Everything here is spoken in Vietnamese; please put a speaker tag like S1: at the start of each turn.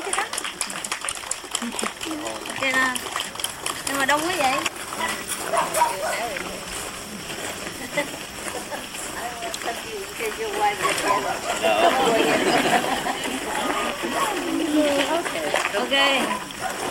S1: Ok nè. Nhưng mà đông quá vậy. Ok.